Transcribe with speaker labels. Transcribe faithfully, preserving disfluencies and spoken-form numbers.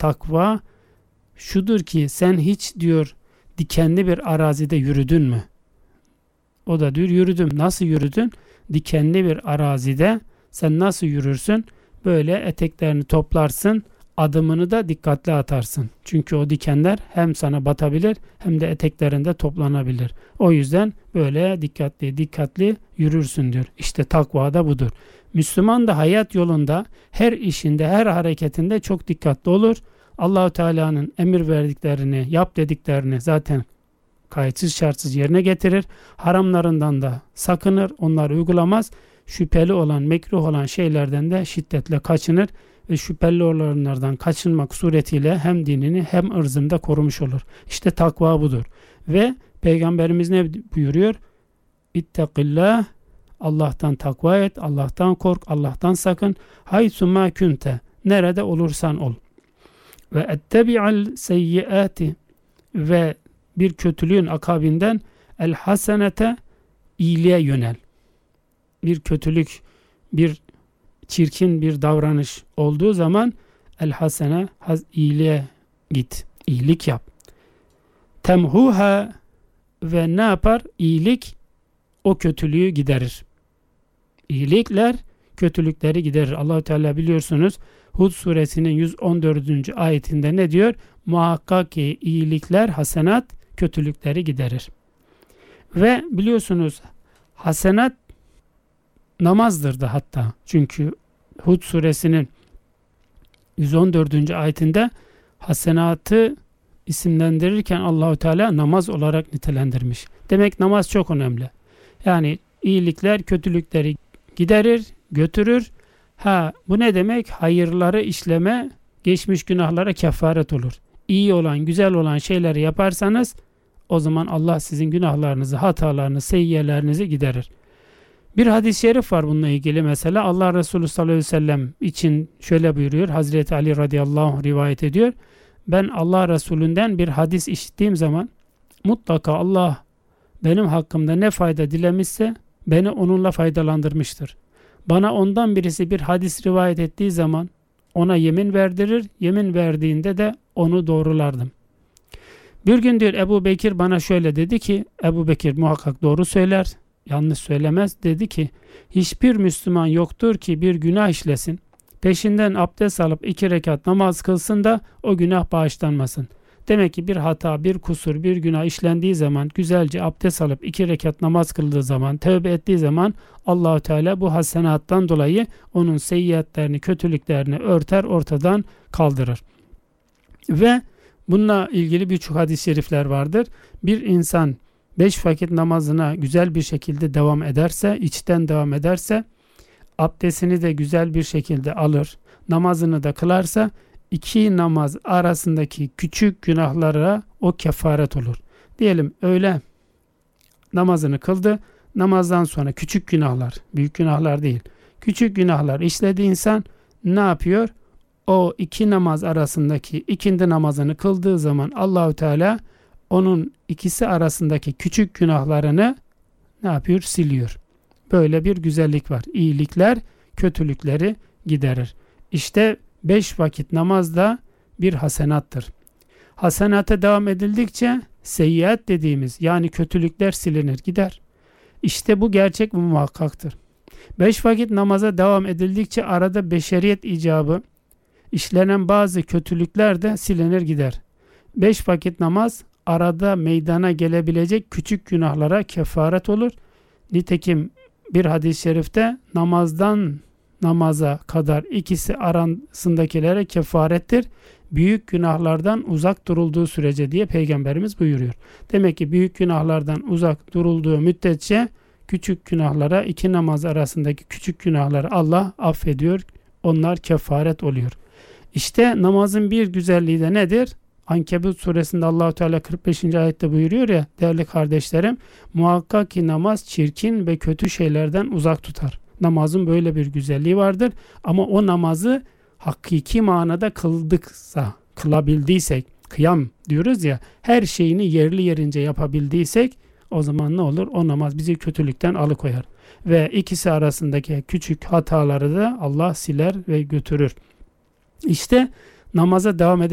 Speaker 1: takva şudur ki sen hiç diyor dikenli bir arazide yürüdün mü? O da diyor yürüdüm. Nasıl yürüdün? Dikenli bir arazide sen nasıl yürürsün? Böyle eteklerini toplarsın, adımını da dikkatli atarsın. Çünkü o dikenler hem sana batabilir hem de eteklerinde toplanabilir. O yüzden böyle dikkatli dikkatli yürürsün diyor. İşte takva da budur. Müslüman da hayat yolunda her işinde, her hareketinde çok dikkatli olur. Allah-u Teala'nın emir verdiklerini, yap dediklerini zaten kayıtsız şartsız yerine getirir. Haramlarından da sakınır, onları uygulamaz. Şüpheli olan, mekruh olan şeylerden de şiddetle kaçınır ve şüpheli olanlardan kaçınmak suretiyle hem dinini hem ırzını da korumuş olur. İşte takva budur. Ve Peygamberimiz ne buyuruyor? İttakillah, Allah'tan takva et, Allah'tan kork, Allah'tan sakın. Haythu ma kunte, nerede olursan ol. Ve ettebi'al seyyiati, ve bir kötülüğün akabinden el hasenete, iyiliğe yönel. Bir kötülük, bir çirkin bir davranış olduğu zaman el hasene, iyiliğe git, iyilik yap. Temhuha, ve ne yapar? İyilik o kötülüğü giderir. İyilikler kötülükleri giderir. Allah-u Teala biliyorsunuz Hud suresinin yüz on dördüncü ayetinde ne diyor? Muhakkak ki iyilikler, hasenat kötülükleri giderir. Ve biliyorsunuz hasenat namazdır da hatta. Çünkü Hud suresinin yüz on dördüncü ayetinde hasenatı isimlendirirken Allahu Teala namaz olarak nitelendirmiş. Demek namaz çok önemli. Yani iyilikler kötülükleri giderir, götürür. Ha, bu ne demek? Hayırları işleme, geçmiş günahlara kefaret olur. İyi olan, güzel olan şeyleri yaparsanız o zaman Allah sizin günahlarınızı, hatalarınızı, seyyiyelerinizi giderir. Bir hadis-i şerif var bununla ilgili mesela. Allah Resulü sallallahu aleyhi ve sellem için şöyle buyuruyor. Hazreti Ali radıyallahu anh rivayet ediyor. Ben Allah Resulü'nden bir hadis işittiğim zaman mutlaka Allah benim hakkımda ne fayda dilemişse beni onunla faydalandırmıştır. Bana ondan birisi bir hadis rivayet ettiği zaman ona yemin verdirir. Yemin verdiğinde de onu doğrulardım. Bir gün diyor Ebu Bekir bana şöyle dedi ki, Ebu Bekir muhakkak doğru söyler, yanlış söylemez. Dedi ki, hiçbir Müslüman yoktur ki bir günah işlesin, peşinden abdest alıp iki rekat namaz kılsın da o günah bağışlanmasın. Demek ki bir hata, bir kusur, bir günah işlendiği zaman güzelce abdest alıp iki rekat namaz kıldığı zaman, tövbe ettiği zaman Allah-u Teala bu hasenattan dolayı onun seyyiatlerini, kötülüklerini örter, ortadan kaldırır. Ve bununla ilgili birçok hadis-i şerifler vardır. Bir insan beş vakit namazına güzel bir şekilde devam ederse, içten devam ederse, abdestini de güzel bir şekilde alır, namazını da kılarsa, iki namaz arasındaki küçük günahlara o kefaret olur. Diyelim öğle namazını kıldı, namazdan sonra küçük günahlar, büyük günahlar değil, küçük günahlar işledi insan, ne yapıyor? O iki namaz arasındaki ikindi namazını kıldığı zaman Allahu Teala onun ikisi arasındaki küçük günahlarını ne yapıyor? Siliyor. Böyle bir güzellik var. İyilikler kötülükleri giderir. İşte beş vakit namaz da bir hasenattır. Hasenata devam edildikçe seyyiat dediğimiz yani kötülükler silinir gider. İşte bu gerçek ve muhakkaktır. Beş vakit namaza devam edildikçe arada beşeriyet icabı işlenen bazı kötülükler de silinir gider. Beş vakit namaz arada meydana gelebilecek küçük günahlara kefaret olur. Nitekim bir hadis-i şerifte namazdan namaza kadar ikisi arasındakilere kefarettir. Büyük günahlardan uzak durulduğu sürece diye Peygamberimiz buyuruyor. Demek ki büyük günahlardan uzak durulduğu müddetçe küçük günahlara, iki namaz arasındaki küçük günahları Allah affediyor. Onlar kefaret oluyor. İşte namazın bir güzelliği de nedir? Ankebut suresinde Allah-u Teala kırk beşinci ayette buyuruyor ya değerli kardeşlerim, muhakkak ki namaz çirkin ve kötü şeylerden uzak tutar. Namazın böyle bir güzelliği vardır ama o namazı hakiki manada kıldıksa, kılabildiysek, kıyam diyoruz ya, her şeyini yerli yerince yapabildiysek o zaman ne olur? O namaz bizi kötülükten alıkoyar. Ve ikisi arasındaki küçük hataları da Allah siler ve götürür. İşte namaza devam edelim.